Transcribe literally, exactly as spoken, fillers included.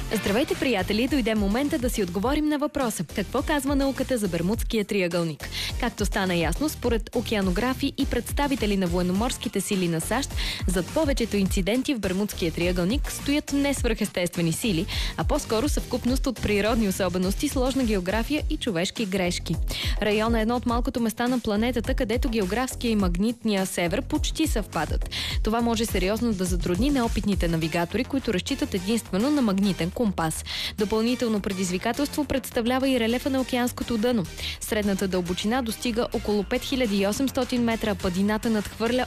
Здравейте, приятели! Дойде момента да си отговорим на въпроса. Какво казва науката за Бермудския триъгълник? Както стана ясно, според океанографи и представители на военноморските сили на САЩ, зад повечето инциденти в Бермудския триъгълник стоят не свръхестествени сили, а по-скоро съвкупност от природни особености, сложна география и човешки грешки. Районът е едно от малкото места на планетата, където географския и магнитния север почти съвпадат. Това може сериозно да затрудни неопитните навигатори, които разчитат единствено на магнитен компас. Допълнително предизвикателство представлява и релефа на океанското дъно. Средната дълбочина достига около пет хиляди и осемстотин метра, а падината надхвърля